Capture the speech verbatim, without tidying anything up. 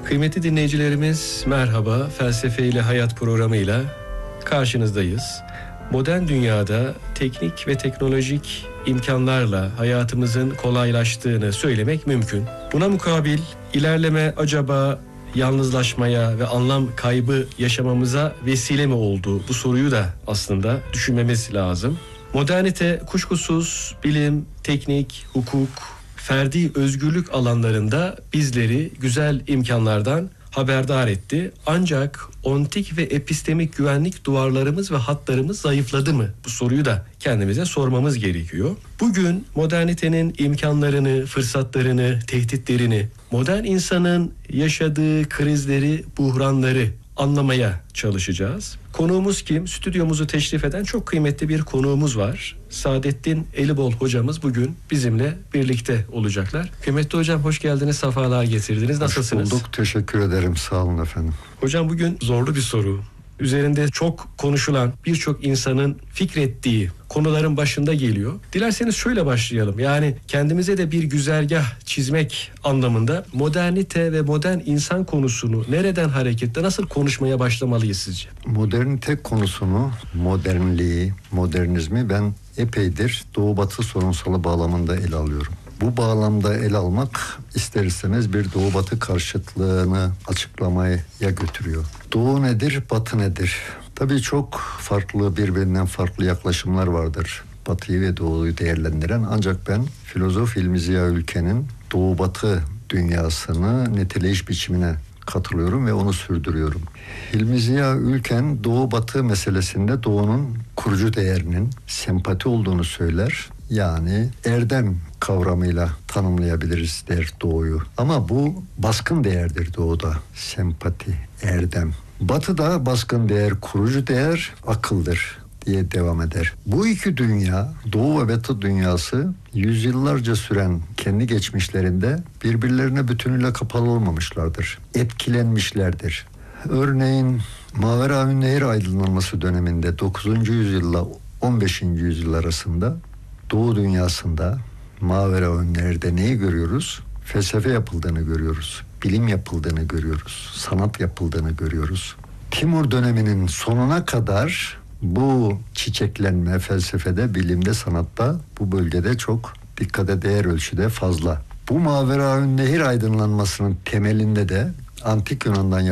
Kıymetli dinleyicilerimiz merhaba, Felsefe ile Hayat programıyla karşınızdayız. Modern dünyada teknik ve teknolojik imkanlarla hayatımızın kolaylaştığını söylemek mümkün. Buna mukabil ilerleme acaba yalnızlaşmaya ve anlam kaybı yaşamamıza vesile mi oldu? Bu soruyu da aslında düşünmemiz lazım. Modernite kuşkusuz bilim, teknik, hukuk, ferdi özgürlük alanlarında bizleri güzel imkanlardan haberdar etti. Ancak ontik ve epistemik güvenlik duvarlarımız ve hatlarımız zayıfladı mı? Bu soruyu da kendimize sormamız gerekiyor. Bugün modernitenin imkanlarını, fırsatlarını, tehditlerini, modern insanın yaşadığı krizleri, buhranları anlamaya çalışacağız. Konuğumuz kim? Stüdyomuzu teşrif eden çok kıymetli bir konuğumuz var. Saadettin Elibol hocamız bugün bizimle birlikte olacaklar. Kıymetli hocam, hoş geldiniz, sefalar getirdiniz. Nasılsınız? Hoş bulduk, teşekkür ederim. Sağ olun efendim. Hocam, bugün zorlu bir soru. Üzerinde çok konuşulan, birçok insanın fikrettiği konuların başında geliyor. Dilerseniz şöyle başlayalım. Yani kendimize de bir güzergah çizmek anlamında modernite ve modern insan konusunu nereden hareketle nasıl konuşmaya başlamalıyız sizce? Modernite konusunu, modernliği, modernizmi ben epeydir Doğu Batı sorunsalı bağlamında ele alıyorum. Bu bağlamda ele almak ister istemez bir Doğu Batı karşıtlığını açıklamaya götürüyor. Doğu nedir, Batı nedir? Tabii çok farklı, birbirinden farklı yaklaşımlar vardır Batı'yı ve Doğu'yu değerlendiren. Ancak ben filozof İlmi Ziya Ülken'in Doğu Batı dünyasını niteleyiş biçimine katılıyorum ve onu sürdürüyorum. İlmi Ziya Ülken Doğu Batı meselesinde Doğu'nun kurucu değerinin sempati olduğunu söyler. Yani erdem kavramıyla tanımlayabiliriz der Doğu'yu. Ama bu baskın değerdir Doğu'da. Sempati, erdem. Batı'da baskın değer, kurucu değer akıldır diye devam eder. Bu iki dünya, Doğu ve Batı dünyası yüzyıllarca süren kendi geçmişlerinde birbirlerine bütünüyle kapalı olmamışlardır. Etkilenmişlerdir. Örneğin Maveraünnehir aydınlanması döneminde dokuzuncu yüzyılla on beşinci yüzyıl arasında Doğu dünyasında Maveraünnehir'de neyi görüyoruz? Felsefe yapıldığını görüyoruz. Bilim yapıldığını görüyoruz. Sanat yapıldığını görüyoruz. Timur döneminin sonuna kadar bu çiçeklenme felsefede, bilimde, sanatta bu bölgede çok dikkate değer ölçüde fazla. Bu Maveraünnehir aydınlanmasının temelinde de Antik Yunan'dan